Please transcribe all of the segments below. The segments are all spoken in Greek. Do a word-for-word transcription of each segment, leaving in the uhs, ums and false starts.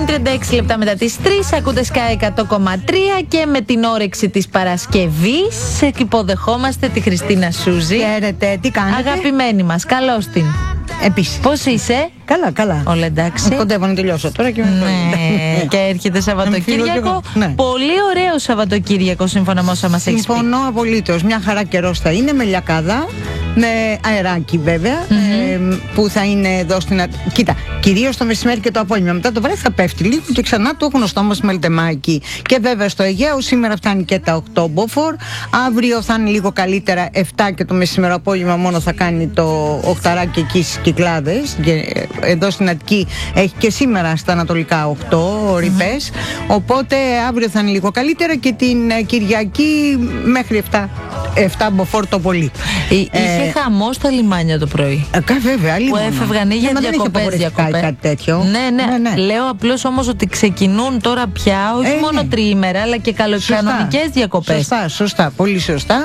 τριάντα έξι λεπτά μετά τις τρεις, ακούτε Sky εκατό κόμμα τρία και με την όρεξη της Παρασκευής υποδεχόμαστε τη Χριστίνα Σούζη. Χαίρετε, τι κάνετε? Αγαπημένη μας, καλώς την. Επίσης. Πώς είσαι? Καλά, καλά. Όλα εντάξει. Κοντεύω να τελειώσω τώρα και ναι, και έρχεται Σαββατοκύριακο. Ναι. Πολύ ωραίο Σαββατοκύριακο, σύμφωνα με όσα μας έχεις πει. Συμφωνώ απολύτως. Μια χαρά καιρός θα είναι, με λιακάδα, με αεράκι βέβαια, mm-hmm. ε, που θα είναι εδώ στην. Κοίτα, κυρίως το μεσημέρι και το απόγευμα. Μετά το βράδυ θα πέφτει λίγο και ξανά το γνωστό μας μελτεμάκι. Και βέβαια στο Αιγαίο σήμερα φτάνει και τα οκτώ μποφόρ. Αύριο θα είναι λίγο καλύτερα, επτά, και το μεσημέρι απόγευμα μόνο θα κάνει το οκταράκι εκεί στις Κυκλάδες. Και εδώ στην Αττική έχει και σήμερα στα ανατολικά οκτώ ρηπές. Mm-hmm. Οπότε αύριο θα είναι λίγο καλύτερα και την Κυριακή μέχρι επτά. εφτά μποφόρ το πολύ. Είχε ε, χαμό στα λιμάνια το πρωί. Ε, βέβαια, που έφευγαν για ναι, διακοπές. Διακοπές. Κάτι τέτοιο. Ναι, ναι, ναι, ναι. Λέω απλώς όμως ότι ξεκινούν τώρα πια όχι ε, μόνο ναι. τριήμερα, αλλά και καλοκαιρινές διακοπές. Σωστά, σωστά, πολύ σωστά.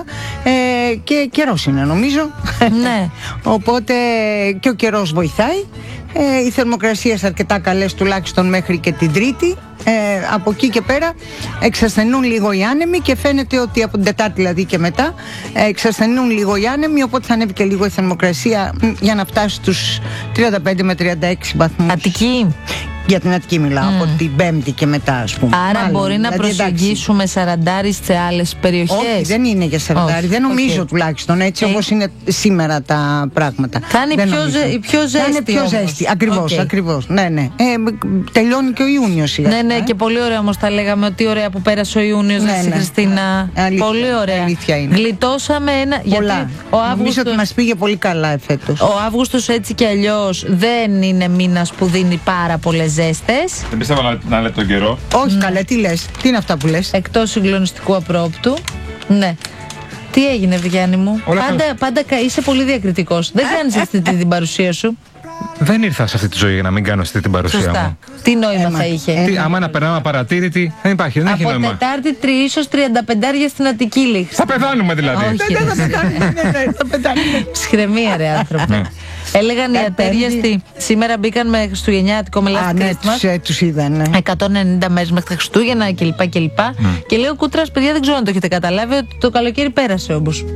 Ε, και καιρός είναι νομίζω. Ναι. Οπότε και ο καιρός βοηθάει. Ε, οι θερμοκρασίες αρκετά καλές, τουλάχιστον μέχρι και την Τρίτη. Ε, από εκεί και πέρα εξασθενούν λίγο οι άνεμοι και φαίνεται ότι από την Τετάρτη δηλαδή και μετά ε, εξασθενούν λίγο οι άνεμοι, οπότε θα ανέβει και λίγο η θερμοκρασία για να φτάσει στους τριάντα πέντε με τριάντα έξι βαθμούς. Αττική. Για την Αττική μιλάω, mm. από την Πέμπτη και μετά, ας πούμε. Άρα μάλλον, μπορεί να δηλαδή, προσεγγίσουμε εντάξει. σαραντάρι σε άλλες περιοχές. Όχι, δεν είναι για σαραντάρι, δεν νομίζω okay. τουλάχιστον έτσι okay. όπως είναι σήμερα τα πράγματα. Θα είναι πιο, ζε, πιο ζέστη. Θα είναι πιο ζέστη, ακριβώς, okay. ακριβώς. Ναι, ναι. Ε, τελειώνει και ο Ιούνιος σιγά. Ναι, ναι, ε? και πολύ ωραία όμως τα λέγαμε, ότι ωραία που πέρασε ο Ιούνιος, ναι, ναι. Χριστίνα. Αλήθεια, πολύ ωραία. Αλήθεια είναι. Γλιτώσαμε ένα. Πολλά. Γιατί ο Αύγουστος, νομίζω ότι μας πήγε πολύ καλά φέτος. Ο Αύγουστος έτσι κι αλλιώς δεν είναι μήνας που δίνει πάρα πολλές ζέστες. Δεν πιστεύω να, να λέτε τον καιρό. Όχι, mm. καλέ, τι λες, τι είναι αυτά που λες. Εκτός συγκλονιστικού απρόπτου. Ναι. Τι έγινε, Γιάννη μου? Όλα πάντα, πάντα είσαι πολύ διακριτικός. Δεν κάνεις αυτή την παρουσία σου. Δεν ήρθα σε αυτή τη ζωή για να μην κάνω αυτή την παρουσία Σωστά. μου. Τι νόημα Έμα. θα είχε? Τι, άμα να περνάμε απαρατήρητη, δεν υπάρχει, δεν από έχει νόημα. Από Τετάρτη τρει ίσως τριάντα πέντε στην Αττική λήξη. Θα πεθάνουμε δηλαδή. Όχι, δεν θα πεθάνουμε. Θα πεθάνουμε. Ψυχραιμία ρε άνθρωποι. Έλεγαν οι ατέριαστοι σήμερα μπήκαν με χριστουγεννιάτικο με λάθη Christmas. Ναι, τους είδαν. Ναι. εκατόν ενενήντα μέρες μέχρι τα Χριστούγεννα κλπ. κλπ. Mm. Και λέει ο Κούτρας, παιδιά, δεν ξέρω αν το έχετε καταλάβει, ότι το καλοκαίρι πέρασε όμως.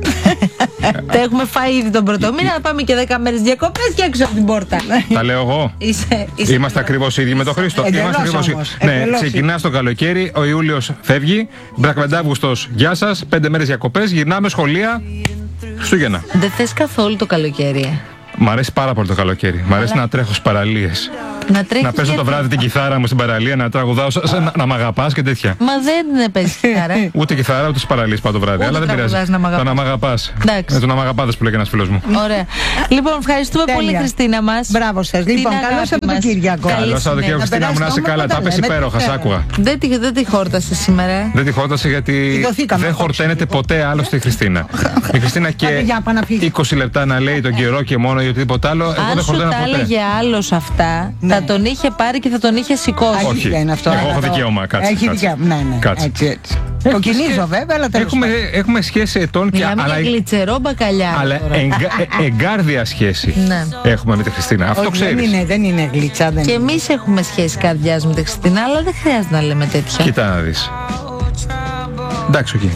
Τα έχουμε φάει ήδη τον πρώτο μήνα, να πάμε και δέκα μέρες διακοπές και έξω από την πόρτα. Τα λέω εγώ. Είσαι, είσαι Είμαστε ακριβώς ίδιοι με τον Χρήστο. Είμαστε ακριβώς ίδιοι. Ναι, ξεκινά το καλοκαίρι, ο Ιούλιος φεύγει, Αυγούστος, γεια σας, πέντε μέρες διακοπές, γυρνάμε σχολεία, Χριστούγεννα. Δεν θες καθόλου το καλοκαίρι? Μ' αρέσει πάρα πολύ το καλοκαίρι. Μ' αρέσει αλλά... να τρέχω στις παραλίες. Να, να παίζω το βράδυ την κιθάρα μου στην παραλία, να τραγουδάω, σα, να, να μ' αγαπάς και τέτοια. Μα δεν παίζεις κιθάρα. Ούτε κιθάρα, ούτε στις παραλίες πάω το βράδυ. Αλλά δεν πειράζει. Να το να μ' αγαπάς. Με το να μ' αγαπάδες που λέει ένας φίλος μου. Ωραία. Λοιπόν, ευχαριστούμε πολύ, Χριστίνα μας. Μπράβο σας. Λοιπόν, καλό Σαββατοκύριακο. Καλό Σαββατοκύριακο, Χριστίνα μου, να είσαι καλά. Τα πες υπέροχα, σ' άκουγα. Δεν τη χόρτασε σήμερα. Δεν τη χόρτασε γιατί δεν χορταίνεται ποτέ άλλο στη Χριστίνα. Η Χριστίνα και είκοσι λεπτά να λέει τον καιρό και μόνο ή οτιδήποτε άλλο. Αν σου τα έλεγε άλλος αυτά, θα τον είχε πάρει και θα τον είχε σηκώσει. Όχι, εγώ έχω δικαίωμα. Κάτσε. Έχει δικαίωμα. Ναι, ναι. Έτσι, έτσι. Το κινίζω βέβαια, αλλά τέλος έχουμε, έχουμε σχέση ετών και μιλάμε για γλιτσερό μπακαλιά. Αλλά εγγα, ε, εγκάρδια σχέση ναι. έχουμε με τη Χριστίνα. Αυτό όχι, ξέρεις. Δεν είναι, δεν είναι γλίτσα. Δεν και είναι. εμείς έχουμε σχέση καρδιάς με τη Χριστίνα, αλλά δεν χρειάζεται να λέμε τέτοια. Κοίτα να δεις. Εντάξει, όχι.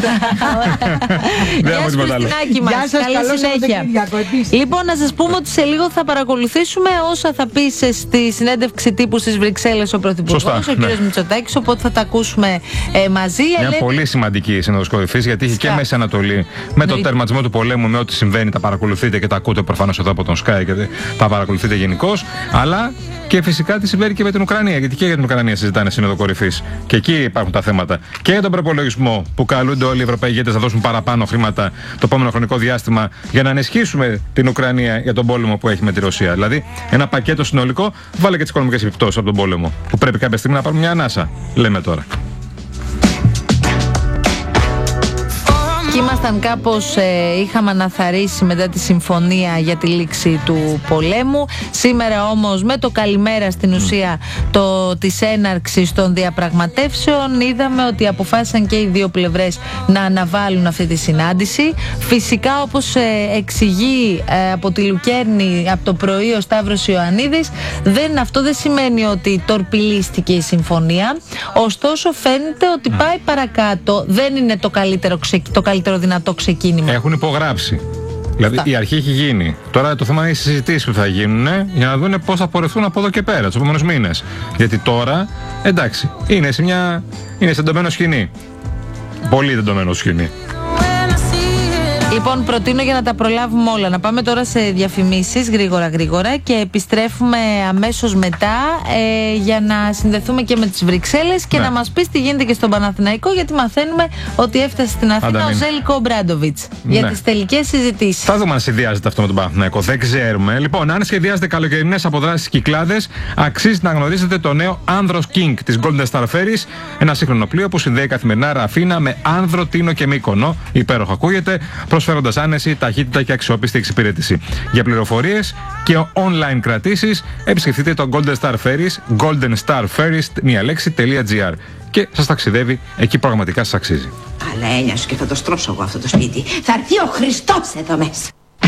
Γεια σου, Χριστινάκη μας. Καλή συνέχεια. Λοιπόν, να σας πούμε ότι σε λίγο θα παρακολουθήσουμε όσα θα πει στη συνέντευξη τύπου στις Βρυξέλλες ο Πρωθυπουργός, ο κ. Μητσοτάκης, οπότε θα τα ακούσουμε μαζί. Μια πολύ σημαντική σύνοδος κορυφής, γιατί είχε και Μέση Ανατολή με το τερματισμό του πολέμου, με ό,τι συμβαίνει, τα παρακολουθείτε και τα ακούτε προφανώς εδώ από τον Sky και τα παρακολουθείτε γενικώς. Αλλά και φυσικά τι συμβαίνει και με την Ουκρανία, γιατί και για την Ουκρανία συζητάνε σύνοδο κορυφής. Και εκεί υπάρχουν τα θέματα. Και για τον προπολογισμό που καλούνται όλοι οι Ευρωπαίοι ηγέτες να δώσουν παραπάνω χρήματα το επόμενο χρονικό διάστημα για να ενισχύσουμε την Ουκρανία για τον πόλεμο που έχει με τη Ρωσία. Δηλαδή, ένα πακέτο συνολικό, βάλε και τις οικονομικές επιπτώσεις από τον πόλεμο. Που πρέπει κάποια στιγμή να πάρουμε μια ανάσα. Λέμε τώρα. και ήμασταν κάπως, ε, είχαμε αναθαρρήσει μετά τη συμφωνία για τη λήξη του πολέμου. Σήμερα όμως με το καλημέρα στην ουσία το, της έναρξης των διαπραγματεύσεων είδαμε ότι αποφάσισαν και οι δύο πλευρές να αναβάλουν αυτή τη συνάντηση. Φυσικά, όπως ε, εξηγεί ε, από τη Λουκέρνη από το πρωί ο Σταύρος Ιωαννίδης, δεν, αυτό δεν σημαίνει ότι τορπιλίστηκε η συμφωνία. Ωστόσο φαίνεται ότι πάει παρακάτω. Δεν είναι το καλύτερο, το καλύτερο δυνατό ξεκίνημα. Έχουν υπογράψει. Δηλαδή η αρχή έχει γίνει. Τώρα το θέμα είναι οι συζητήσεις που θα γίνουν για να δουν πώς θα πορευθούν από εδώ και πέρα τους επόμενους μήνες. Γιατί τώρα, εντάξει, είναι σε μια. Είναι σε εντωμένο σκηνή. Πολύ εντωμένο σκηνή. Λοιπόν, προτείνω για να τα προλάβουμε όλα να πάμε τώρα σε διαφημίσεις γρήγορα γρήγορα και επιστρέφουμε αμέσως μετά ε, για να συνδεθούμε και με τις Βρυξέλλες και ναι. να μας πεις τι γίνεται και στον Παναθηναϊκό, γιατί μαθαίνουμε ότι έφτασε στην Αθήνα ο Ζέλικο Ομπράντοβιτς ναι. για τις τελικές συζητήσεις. Θα δούμε αν συνδυάζεται αυτό με τον Παναθηναϊκό. Δεν ξέρουμε. Λοιπόν, αν σχεδιάζετε καλοκαιρινές αποδράσεις Κυκλάδες, αξίζει να γνωρίζετε το νέο Anthros King της Golden Star Ferries, ένα σύγχρονο πλοίο που συνδέει καθημερινά Ραφίνα με Άνδρο, Τίνο και Μύκονο. Υπέροχο ακούγεται, προσφέροντας άνεση, ταχύτητα και αξιόπιστη εξυπηρέτηση. Για πληροφορίες και online κρατήσεις, επισκεφτείτε το Golden Star Ferries, Golden Star Ferries, μία λέξη, .gr και σας ταξιδεύει, εκεί πραγματικά σας αξίζει. Αλλά έννοια σου και θα το στρώσω εγώ αυτό το σπίτι. Θα έρθει ο Χριστός εδώ μέσα.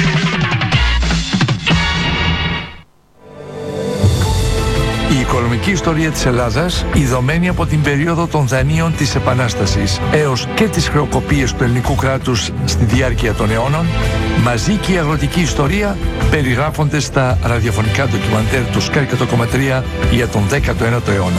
Η οικονομική ιστορία της Ελλάδας, ειδωμένη από την περίοδο των δανείων της Επανάστασης έως και τις χρεοκοπίες του ελληνικού κράτους στη διάρκεια των αιώνων, μαζί και η αγροτική ιστορία περιγράφονται στα ραδιοφωνικά ντοκιμαντέρ του Sky εκατό κόμμα τρία για τον δέκατο ένατο αιώνα.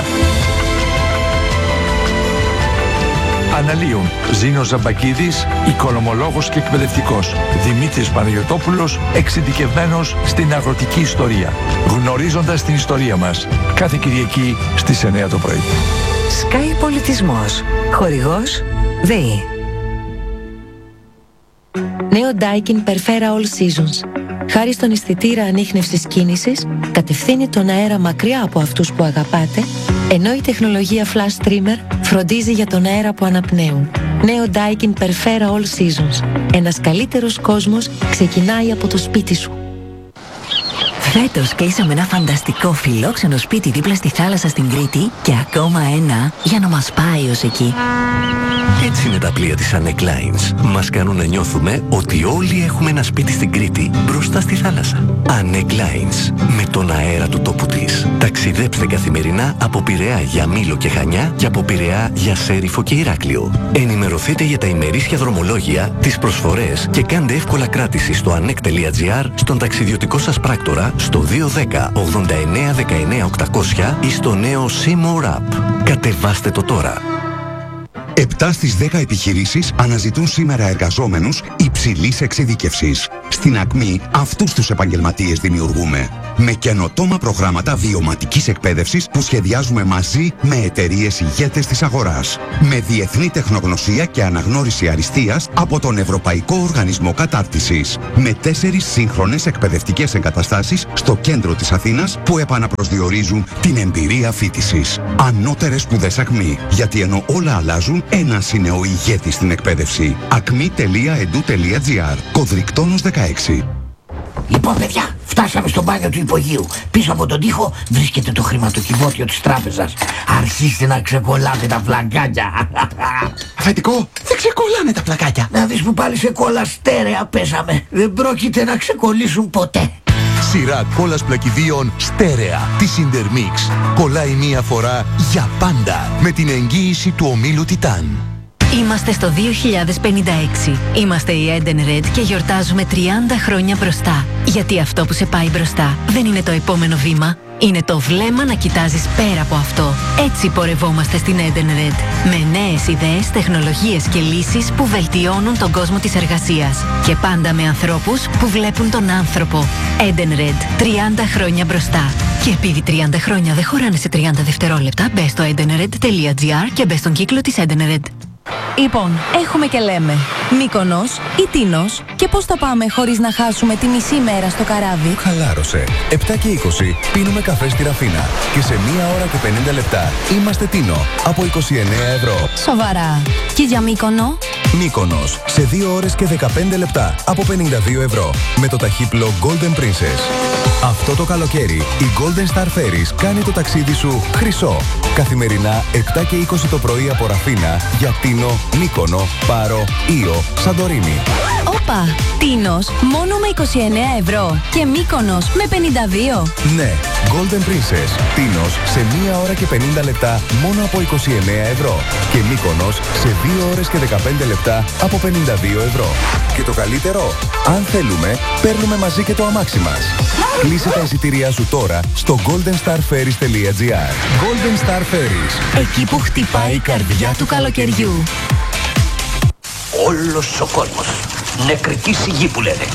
Αναλύουν Ζήνος Ζαμπακίδης, οικονομολόγος και εκπαιδευτικός, Δημήτρης Παναγιωτόπουλος, εξειδικευμένος στην αγροτική ιστορία. Γνωρίζοντας την ιστορία μας, κάθε Κυριακή στις εννιά το πρωί. Sky Πολιτισμός. Χορηγός ΔΕΗ. Νέο Daikin Perfera All Seasons. Χάρη στον αισθητήρα ανίχνευσης κίνησης, κατευθύνει τον αέρα μακριά από αυτούς που αγαπάτε, ενώ η τεχνολογία Flash Trimmer φροντίζει για τον αέρα που αναπνέουν. Νέο Daikin Perfera All Seasons. Ένας καλύτερος κόσμος ξεκινάει από το σπίτι σου. Φέτος κλείσαμε ένα φανταστικό φιλόξενο σπίτι δίπλα στη θάλασσα στην Κρήτη και ακόμα ένα για να μας πάει ως εκεί. Έτσι είναι τα πλοία της Annec Lines. Μας κάνουν να νιώθουμε ότι όλοι έχουμε ένα σπίτι στην Κρήτη μπροστά στη θάλασσα. Annec Lines. Με τον αέρα του τόπου της. Ταξιδέψτε καθημερινά από Πειραιά για Μήλο και Χανιά και από Πειραιά για Σέριφο και Ηράκλειο. Ενημερωθείτε για τα ημερήσια δρομολόγια, τις προσφορές και κάντε εύκολα κράτηση στο annec.gr, στον ταξιδιωτικό σας πράκτορα, στο δύο ένα μηδέν ογδόντα εννέα δεκαεννέα οκτακόσια ή στο νέο Seymour App. Κατεβάστε το τώρα. επτά στις δέκα επιχειρήσεις αναζητούν σήμερα εργαζόμενους υψηλής εξειδίκευσης. Στην Ακμή αυτούς τους επαγγελματίες δημιουργούμε. Με καινοτόμα προγράμματα βιωματικής εκπαίδευσης που σχεδιάζουμε μαζί με εταιρείες ηγέτες της αγοράς. Με διεθνή τεχνογνωσία και αναγνώριση αριστείας από τον Ευρωπαϊκό Οργανισμό Κατάρτισης. Με τέσσερις σύγχρονες εκπαιδευτικές εγκαταστάσεις στο κέντρο της Αθήνας που επαναπροσδιορίζουν την εμπειρία φοιτησης. Ανώτερες σπουδές Ακμή. Γιατί ενώ όλα αλλάζουν, ένας είναι ο ηγέτης στην εκπαίδευση. ακμή τελεία έντου τελεία τζι άρ. Κωδρικτόνος δεκαέξι. Λοιπόν, παιδιά, φτάσαμε στο μπάνιο του υπογείου. Πίσω από τον τοίχο βρίσκεται το χρηματοκιβώτιο της τράπεζας. Αρχίστε να ξεκολλάτε τα πλακάκια. Αφεντικό, δεν ξεκολλάνε τα πλακάκια. Να δεις που πάλι σε κόλλα στέρεα πέσαμε. Δεν πρόκειται να ξεκολλήσουν ποτέ. Σειρά κόλλας πλακιδίων στέρεα της Intermix. Κολλάει μία φορά για πάντα με την εγγύηση του ομίλου Τιτάν. Είμαστε στο δύο χιλιάδες πενήντα έξι. Είμαστε η Edenred και γιορτάζουμε τριάντα χρόνια μπροστά. Γιατί αυτό που σε πάει μπροστά δεν είναι το επόμενο βήμα. Είναι το βλέμμα να κοιτάζεις πέρα από αυτό. Έτσι πορευόμαστε στην Edenred. Με νέες ιδέες, τεχνολογίες και λύσεις που βελτιώνουν τον κόσμο της εργασίας. Και πάντα με ανθρώπους που βλέπουν τον άνθρωπο. Edenred. τριάντα χρόνια μπροστά. Και επειδή τριάντα χρόνια δεν χωράνε σε τριάντα δευτερόλεπτα, μπες στο edenred.gr και μπες στον κύκλο της Edenred. Λοιπόν, έχουμε και λέμε Μύκονος ή Τίνος, και πώς θα πάμε χωρίς να χάσουμε τη μισή μέρα στο καράβι. Χαλάρωσε. επτά και είκοσι πίνουμε καφέ στη Ραφίνα και σε μία ώρα και πενήντα λεπτά είμαστε Τίνο από είκοσι εννέα ευρώ. Σοβαρά. Και για Μύκονο? Μύκονος σε δύο ώρες και δεκαπέντε λεπτά από πενήντα δύο ευρώ με το ταχύπλο Golden Princess. Αυτό το καλοκαίρι η Golden Star Ferries κάνει το ταξίδι σου χρυσό. Καθημερινά επτά και είκοσι το πρωί από Ραφίνα για Τίνο, Μύκονο, Πάρο, Ήο, Σαντορίνη. Όπα! Τίνος μόνο με είκοσι εννέα ευρώ και Μύκονος με πενήντα δύο. Ναι, Golden Princess. Τίνος σε μία ώρα και πενήντα λεπτά μόνο από είκοσι εννέα ευρώ και Μύκονος σε δύο ώρες και δεκαπέντε λεπτά από πενήντα δύο ευρώ. Και το καλύτερο, αν θέλουμε, παίρνουμε μαζί και το αμάξι μας. Κλείσε τα εισιτήριά σου τώρα στο golden star ferries τελεία gr. Golden Star Ferries. Εκεί που χτυπάει η καρδιά του καλοκαιριού. Όλος ο κόσμος. Νεκρική σιγή που λένε.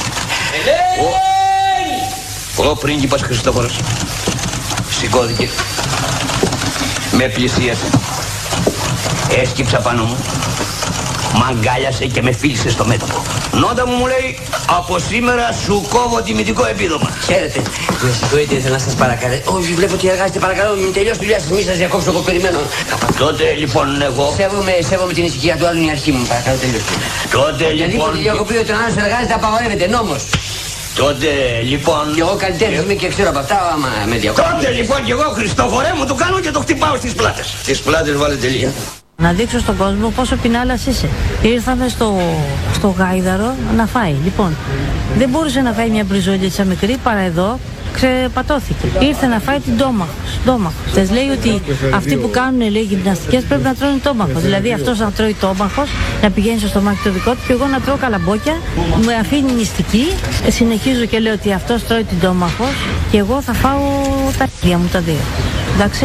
Ο, ο πρίγκιπας Χριστόφορος σηκώθηκε. Με πλησίασε. Έσκυψα πάνω μου. Μ' αγκάλιασε και με φίλησε στο μέτωπο. Νότα μου, μου λέει, από σήμερα σου κόβω τιμητικό επίδομα. Χαίρετε. Με συγχωρείτε, ήθελα να σας παρακαλώ. Όχι, βλέπω ότι εργάζεστε, παρακαλώ, μην τελειώσει τη δουλειά σας. Μη σας διακόψω, εγώ περιμένω. Τότε λοιπόν εγώ. Σέβομαι, σέβομαι την ησυχία του άλλου, είναι η αρχή μου, παρακαλώ, τελειώστε. Τότε λοιπόν. Οποιαδήποτε διακοπή ότι ο άλλος εργάζεται, απαγορεύεται, νόμος. Τότε λοιπόν. Κι εγώ καλλιτέχνης είμαι και ξέρω από αυτά, άμα με διακόπτω. Τότε λοιπόν κι εγώ, Χριστόφορέ μου, το κάνω και το χτυπάω στις πλάτες. Στις πλάτες βάλε τελεία. Να δείξω στον κόσμο πόσο πινάλας είσαι. Ήρθαμε στο, στο Γάιδαρο να φάει. Λοιπόν, δεν μπορούσε να φάει μια μπριζόλιτσα μικρή παρά εδώ ξεπατώθηκε. Ήρθε να φάει την τόμαχος. Τόμαχος. Θες λέει ότι αυτοί που κάνουν λέει, γυμναστικές πρέπει να τρώνε τόμαχος. Δηλαδή αυτός να τρώει τόμαχος, να πηγαίνει στο στομάχι το δικό του και εγώ να τρώω καλαμπόκια, μου αφήνει νηστική. Συνεχίζω και λέω ότι αυτός τρώει την τόμαχος και εγώ θα φάω τα ίδια μου τα δύο. Εντάξει.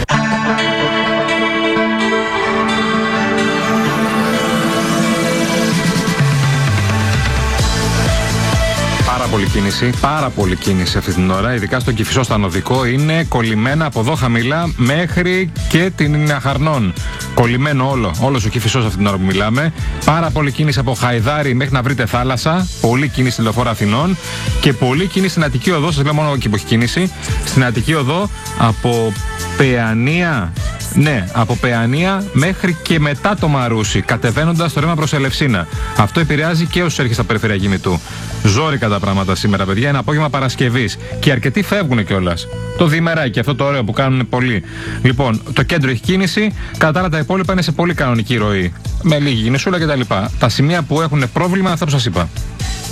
Πάρα πολύ κίνηση, πάρα πολύ κίνηση αυτή την ώρα, ειδικά στο Κηφισό στανοδικό, είναι κολλημένα από εδώ χαμηλά μέχρι και την Αχαρνών. Κολλημένο όλο, όλος ο Κηφισός αυτή την ώρα που μιλάμε. Πάρα πολύ κίνηση από Χαϊδάρι μέχρι να βρείτε θάλασσα, πολύ κίνηση στη Λεωφόρο Αθηνών και πολύ κίνηση στην Αττική Οδό, σας λέω μόνο εκεί που έχει κίνηση, στην Αττική Οδό από Παιανία. Ναι, από Παιανία μέχρι και μετά το Μαρούσι, κατεβαίνοντας το ρεύμα προς Ελευσίνα. Αυτό επηρεάζει και όσους έρχεται στα περιφερειακή Μητού. Ζόρικα τα πράγματα σήμερα, παιδιά. Είναι απόγευμα Παρασκευής. Και αρκετοί φεύγουν κιόλας. Το διημεράκι, αυτό το ωραίο που κάνουν πολλοί. Λοιπόν, το κέντρο έχει κίνηση. Κατά άλλα, τα υπόλοιπα είναι σε πολύ κανονική ροή. Με λίγη κινησούλα κτλ. Τα σημεία που έχουν πρόβλημα, αυτά που σας είπα.